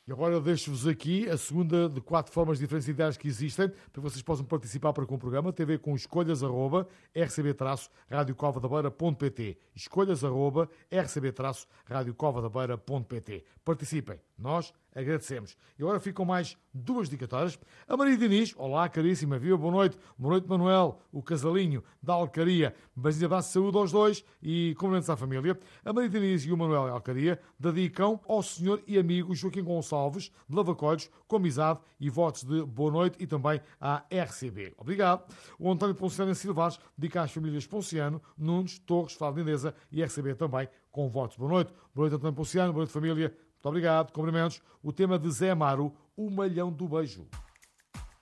E agora eu deixo-vos aqui a segunda de 4 formas diferenciais que existem para que vocês possam participar para com o programa. Tem a ver com escolhas@rcb-radiocovadabeira.pt. Escolhas@rcb-radiocovadabeira.pt. Participem. Nós agradecemos. E agora ficam mais 2 dedicatórias. A Maria Diniz, olá caríssima, viva, boa noite, Manuel, o casalinho da Alcaria, beijinhos, abraço de saúde aos dois e cumprimentos à família. A Maria Diniz e o Manuel Alcaria dedicam ao senhor e amigo Joaquim Gonçalves, de Lavacolhos, com amizade e votos de boa noite e também à RCB. Obrigado. O António Ponciano Silvares dedica às famílias Ponciano, Nunes, Torres, Faldinesa e RCB também com votos. Boa noite, António Ponciano, boa noite família. Muito obrigado, cumprimentos. O tema de Zé Amaro, o Malhão do Beijo.